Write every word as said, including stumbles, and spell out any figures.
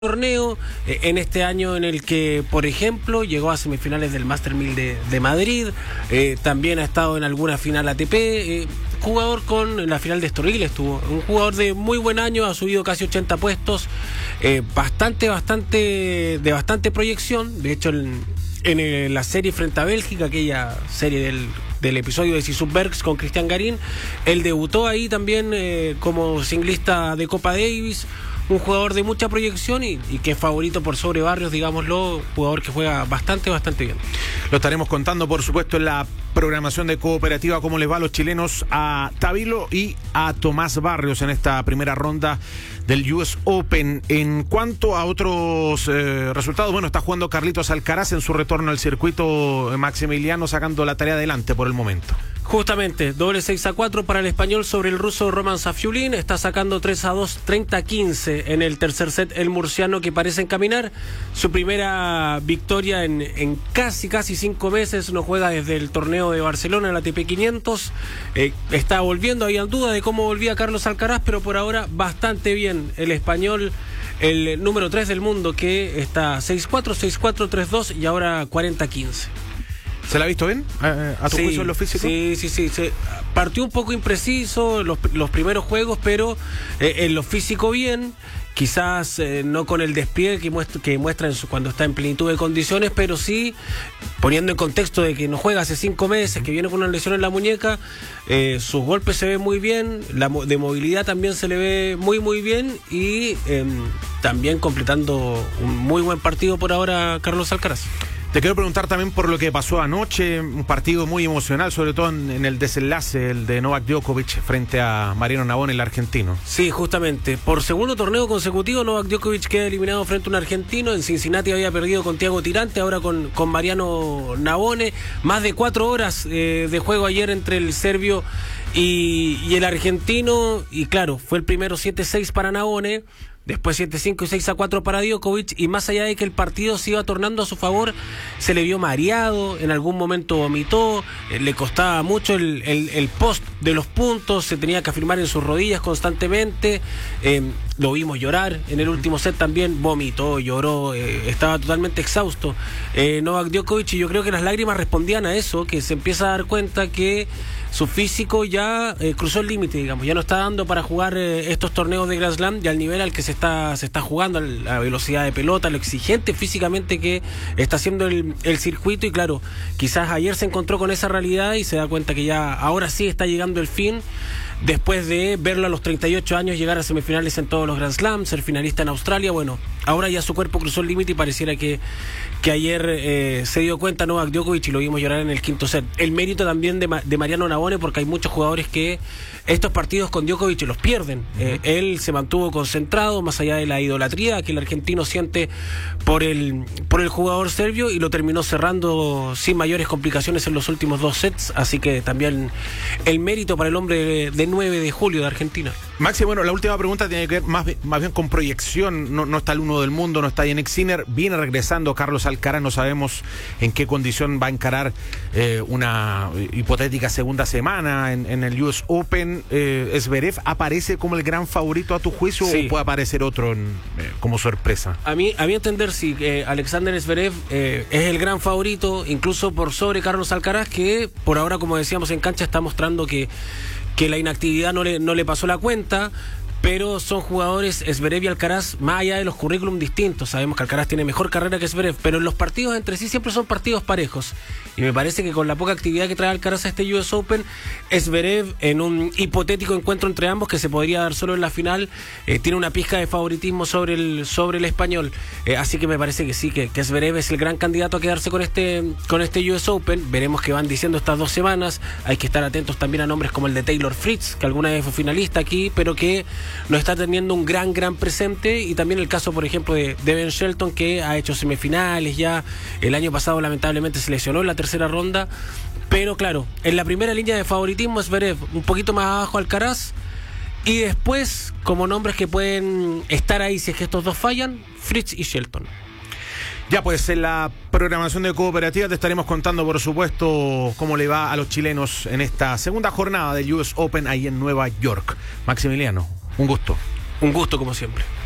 torneo eh, en este año en el que, por ejemplo, llegó a semifinales del Master mil de, de Madrid, eh, también ha estado en alguna final A T P, eh, jugador con la final de Estoril estuvo, un jugador de muy buen año, ha subido casi ochenta puestos, eh, bastante, bastante, de bastante proyección. De hecho, en, en el, la serie frente a Bélgica, aquella serie del, del episodio de Sisubbergs con Cristian Garín, él debutó ahí también eh, como singlista de Copa Davis. Un jugador de mucha proyección y, y que es favorito por sobre Barrios, digámoslo, jugador que juega bastante, bastante bien. Lo estaremos contando, por supuesto, en la programación de Cooperativa, cómo les va a los chilenos, a Tavilo y a Tomás Barrios en esta primera ronda del U S Open. En cuanto a otros eh, resultados, bueno, está jugando Carlitos Alcaraz en su retorno al circuito, Maximiliano sacando la tarea adelante por el momento. Justamente, doble seis a cuatro para el español sobre el ruso Roman Safiulin, está sacando tres a dos, treinta a quince en el tercer set el murciano, que parece encaminar su primera victoria en, en casi, casi cinco meses, no juega desde el torneo de Barcelona en la A T P quinientos, eh, está volviendo, había duda de cómo volvía Carlos Alcaraz, pero por ahora bastante bien el español, el número tres del mundo, que está seis cuatro, seis cuatro, tres dos y ahora cuarenta a quince. ¿Se la ha visto bien a, a tu sí, juicio en lo físico? Sí, sí, sí. Se partió un poco impreciso los, los primeros juegos, pero eh, en lo físico bien. Quizás eh, no con el despliegue que muestra, que muestra en su, cuando está en plenitud de condiciones, pero sí poniendo en contexto de que no juega hace cinco meses, que viene con una lesión en la muñeca, eh, sus golpes se ven muy bien, la de movilidad también se le ve muy muy bien y eh, también completando un muy buen partido por ahora Carlos Alcaraz. Te quiero preguntar también por lo que pasó anoche, un partido muy emocional, sobre todo en, en el desenlace, el de Novak Djokovic frente a Mariano Navone, el argentino. Sí, justamente. Por segundo torneo consecutivo, Novak Djokovic queda eliminado frente a un argentino. En Cincinnati había perdido con Thiago Tirante, ahora con, con Mariano Navone. Más de cuatro horas eh, de juego ayer entre el serbio y, y el argentino. Y claro, fue el primero siete seis para Navone. Después siete cinco y seis a cuatro para Djokovic, y más allá de que el partido se iba tornando a su favor, se le vio mareado, en algún momento vomitó, eh, le costaba mucho el, el, el post de los puntos, se tenía que afirmar en sus rodillas constantemente, eh, lo vimos llorar, en el último set también vomitó, lloró, eh, estaba totalmente exhausto eh, Novak Djokovic, y yo creo que las lágrimas respondían a eso, que se empieza a dar cuenta que su físico ya eh, cruzó el límite, digamos, ya no está dando para jugar eh, estos torneos de Grand Slam y al nivel al que se está se está jugando, la velocidad de pelota, lo exigente físicamente que está haciendo el, el circuito, y claro, quizás ayer se encontró con esa realidad y se da cuenta que ya ahora sí está llegando el fin, después de verlo a los treinta y ocho años llegar a semifinales en todos los Grand Slam, ser finalista en Australia. Bueno, ahora ya su cuerpo cruzó el límite y pareciera que, que ayer eh, se dio cuenta Novak Djokovic y lo vimos llorar en el quinto set. El mérito también de, de Mariano Navone, porque hay muchos jugadores que estos partidos con Djokovic los pierden. Eh, él se mantuvo concentrado, más allá de la idolatría que el argentino siente por el, por el jugador serbio, y lo terminó cerrando sin mayores complicaciones en los últimos dos sets, así que también el mérito para el hombre de, de nueve de julio de Argentina. Maxi, bueno, la última pregunta tiene que ver más, más bien con proyección. No, no está el uno del mundo, no está Yannick Sinner, viene regresando Carlos Alcaraz, no sabemos en qué condición va a encarar eh, una hipotética segunda semana en, en el U S Open. eh, Zverev aparece como el gran favorito a tu juicio, sí, o puede aparecer otro en, eh, como sorpresa. A mí, a mí entender, sí, eh, Alexander Zverev eh, es el gran favorito, incluso por sobre Carlos Alcaraz, que por ahora, como decíamos en cancha, está mostrando que que la inactividad no le, no le pasó la cuenta, pero son jugadores, Zverev y Alcaraz, más allá de los currículum distintos. Sabemos que Alcaraz tiene mejor carrera que Zverev, pero en los partidos entre sí siempre son partidos parejos. Y me parece que con la poca actividad que trae Alcaraz a este U S Open, Zverev, en un hipotético encuentro entre ambos, que se podría dar solo en la final, eh, tiene una pizca de favoritismo sobre el, sobre el español. Eh, así que me parece que sí, que, que Zverev es el gran candidato a quedarse con este, con este U S Open. Veremos qué van diciendo estas dos semanas. Hay que estar atentos también a nombres como el de Taylor Fritz, que alguna vez fue finalista aquí, pero que no está teniendo un gran, gran presente, y también el caso, por ejemplo, de, de Ben Shelton, que ha hecho semifinales ya, el año pasado lamentablemente se lesionó en la tercera ronda, pero claro, en la primera línea de favoritismo es Zverev, un poquito más abajo Alcaraz, y después, como nombres que pueden estar ahí si es que estos dos fallan, Fritz y Shelton. Ya pues, en la programación de Cooperativa te estaremos contando, por supuesto, cómo le va a los chilenos en esta segunda jornada del U S Open ahí en Nueva York. Maximiliano, un gusto. Un gusto como siempre.